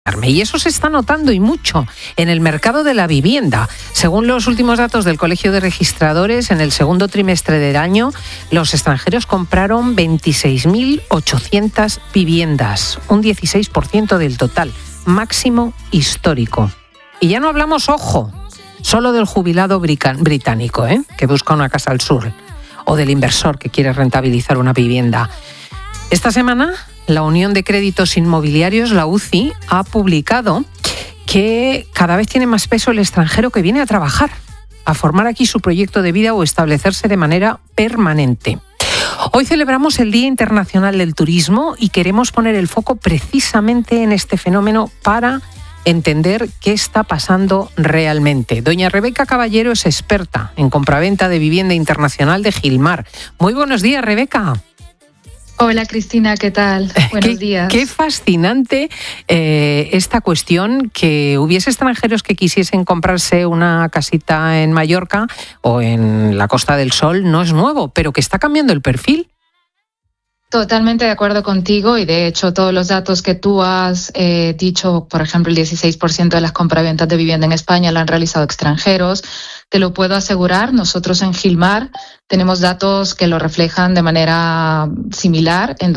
Y eso se está notando y mucho en el mercado de la vivienda. Según los últimos datos del Colegio de Registradores, en el segundo trimestre del año, los extranjeros compraron 26.800 viviendas, un 16% del total, máximo histórico. Y ya no hablamos, ojo, solo del jubilado británico, que busca una casa al sur, o del inversor que quiere rentabilizar una vivienda. Esta semana, la Unión de Créditos Inmobiliarios, la UCI, ha publicado que cada vez tiene más peso el extranjero que viene a trabajar, a formar aquí su proyecto de vida o establecerse de manera permanente. Hoy celebramos el Día Internacional del Turismo y queremos poner el foco precisamente en este fenómeno para entender qué está pasando realmente. Doña Rebeca Caballero es experta en compraventa de vivienda internacional de Gilmar. Muy buenos días, Rebeca. Hola Cristina, ¿qué tal? Buenos días. Qué fascinante esta cuestión, que hubiese extranjeros que quisiesen comprarse una casita en Mallorca o en la Costa del Sol, no es nuevo, pero que está cambiando el perfil. Totalmente de acuerdo contigo, y de hecho todos los datos que tú has dicho, por ejemplo el 16% de las compraventas de vivienda en España lo han realizado extranjeros. Te lo puedo asegurar, nosotros en Gilmar tenemos datos que lo reflejan de manera similar. En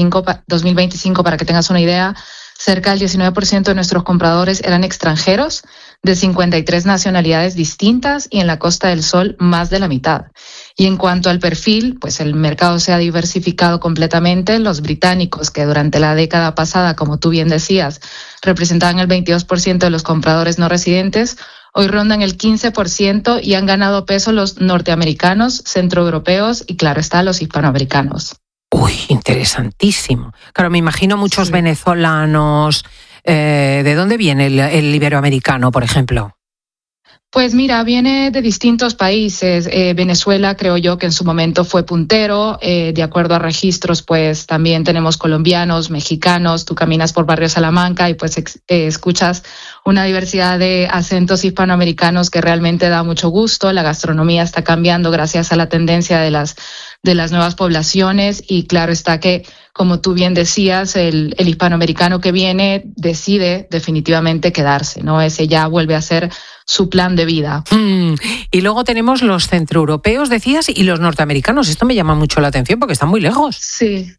2025, para que tengas una idea, cerca del 19% de nuestros compradores eran extranjeros de 53 nacionalidades distintas, y en la Costa del Sol más de la mitad. Y en cuanto al perfil, pues el mercado se ha diversificado completamente. Los británicos, que durante la década pasada, como tú bien decías, representaban el 22% de los compradores no residentes, hoy rondan el 15% y han ganado peso los norteamericanos, centroeuropeos y, claro está, los hispanoamericanos. Uy, interesantísimo. Claro, me imagino muchos venezolanos. ¿De dónde viene el iberoamericano, por ejemplo? Pues mira, viene de distintos países. Venezuela, creo yo que en su momento fue puntero. De acuerdo a registros, pues también tenemos colombianos, mexicanos. Tú caminas por Barrio Salamanca y pues escuchas una diversidad de acentos hispanoamericanos que realmente da mucho gusto. La gastronomía está cambiando gracias a la tendencia de las nuevas poblaciones, y claro está que, como tú bien decías, el hispanoamericano que viene decide definitivamente quedarse, ¿no? Ese ya vuelve a ser su plan de vida. Y luego tenemos los centroeuropeos, decías, y los norteamericanos. Esto me llama mucho la atención porque están muy lejos. Sí.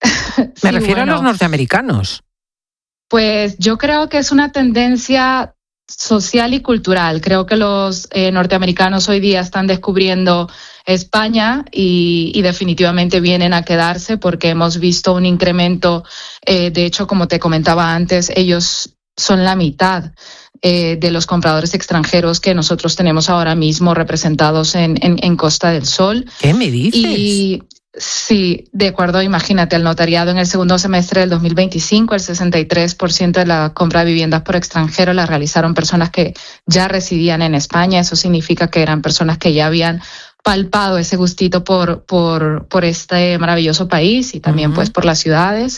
Me refiero a los norteamericanos. Pues yo creo que es una tendencia social y cultural. Creo que los norteamericanos hoy día están descubriendo España y definitivamente vienen a quedarse, porque hemos visto un incremento. De hecho, como te comentaba antes, ellos son la mitad de los compradores extranjeros que nosotros tenemos ahora mismo representados en Costa del Sol. ¿Qué me dices? Y sí, de acuerdo, imagínate, el notariado en el segundo semestre del 2025, el 63% de la compra de viviendas por extranjero la realizaron personas que ya residían en España. Eso significa que eran personas que ya habían palpado ese gustito por este maravilloso país, y también pues por las ciudades.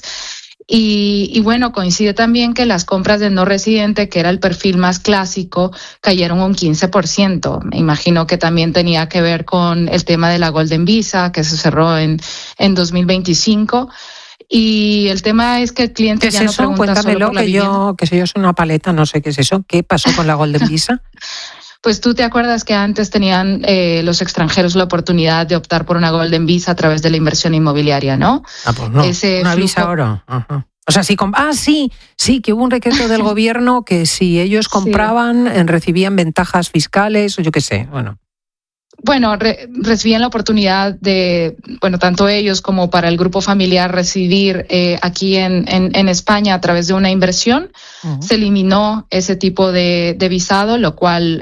Y bueno, coincide también que las compras de no residente, que era el perfil más clásico, cayeron un 15%. Me imagino que también tenía que ver con el tema de la Golden Visa, que se cerró en 2025. Y el tema es que el cliente ya no pregunta. Cuéntamelo, solo por la vivienda. que yo soy una paleta, no sé qué es eso. ¿Qué pasó con la Golden Visa? Pues tú te acuerdas que antes tenían los extranjeros la oportunidad de optar por una Golden Visa a través de la inversión inmobiliaria, ¿no? Pues no, una visa oro. Ajá. O sea, sí, que hubo un decreto del gobierno que si ellos compraban, recibían ventajas fiscales o yo qué sé, bueno. Bueno, recibían la oportunidad de, tanto ellos como para el grupo familiar residir aquí en España a través de una inversión. Uh-huh. Se eliminó ese tipo de visado, lo cual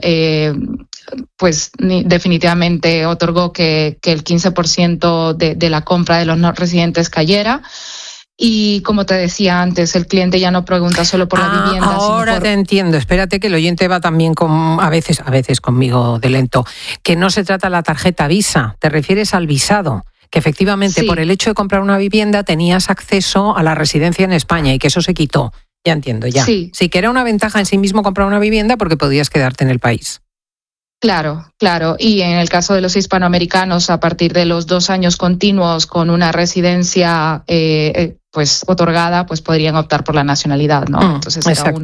definitivamente otorgó que el 15% de la compra de los no residentes cayera. Y como te decía antes, el cliente ya no pregunta solo por la vivienda. Ahora te entiendo. Espérate, que el oyente va también a veces conmigo de lento. Que no se trata la tarjeta Visa, te refieres al visado. Que efectivamente por el hecho de comprar una vivienda tenías acceso a la residencia en España y que eso se quitó. Ya entiendo, ya. Sí, que era una ventaja en sí mismo comprar una vivienda porque podías quedarte en el país. Claro. Y en el caso de los hispanoamericanos, a partir de los 2 años continuos con una residencia pues otorgada, pues podrían optar por la nacionalidad, ¿no? Entonces era